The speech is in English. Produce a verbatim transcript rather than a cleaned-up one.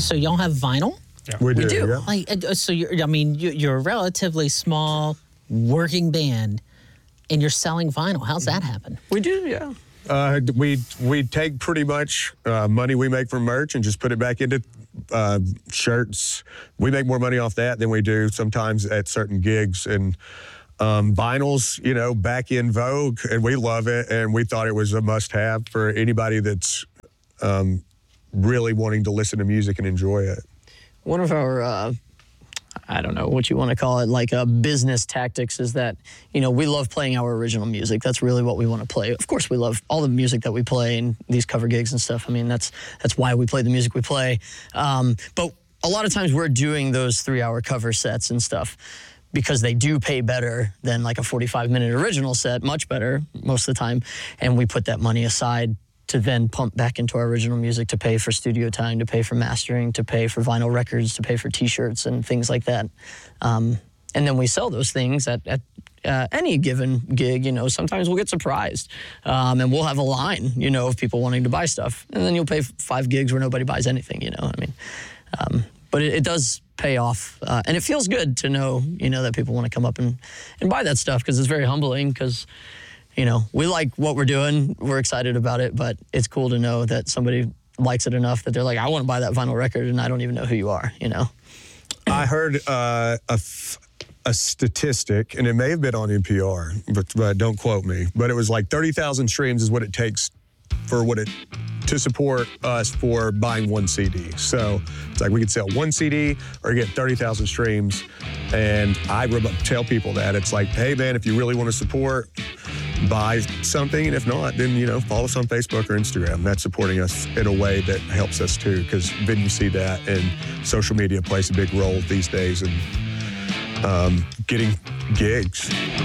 so y'all have vinyl? Yeah. We do. We do. Yeah. Like, uh, so you're, I mean, you- you're a relatively small working band, and you're selling vinyl. How's that happen? We do, yeah. Uh, we we take pretty much uh, money we make from merch and just put it back into uh, shirts. We make more money off that than we do sometimes at certain gigs. And um, vinyls, you know, back in vogue, and we love it. And we thought it was a must-have for anybody that's um, really wanting to listen to music and enjoy it. One of our, uh, I don't know what you want to call it, like uh, business tactics is that, you know, we love playing our original music. That's really what we want to play. Of course, we love all the music that we play and these cover gigs and stuff. I mean, that's that's why we play the music we play. Um, but a lot of times we're doing those three-hour cover sets and stuff because they do pay better than like a forty-five minute original set, much better most of the time. And we put that money aside to then pump back into our original music to pay for studio time, to pay for mastering, to pay for vinyl records, to pay for T-shirts and things like that. Um, and then we sell those things at, at uh, any given gig. You know, sometimes we'll get surprised, um, and we'll have a line, you know, of people wanting to buy stuff. And then you'll pay five gigs where nobody buys anything, you know. I mean, um, but it, it does pay off, uh, and it feels good to know, you know, that people want to come up and, and buy that stuff because it's very humbling because, you know, we like what we're doing. We're excited about it, but it's cool to know that somebody likes it enough that they're like, I want to buy that vinyl record, and I don't even know who you are, you know? I heard uh, a, f- a statistic, and it may have been on N P R, but, but don't quote me, but it was like thirty thousand streams is what it takes for what it to support us for buying one C D. So it's like we could sell one C D or get thirty thousand streams. And I re- tell people that. It's like, hey, man, if you really want to support, buy something. And if not, then, you know, follow us on Facebook or Instagram. That's supporting us in a way that helps us too, because then you see that, and social media plays a big role these days in um, getting gigs.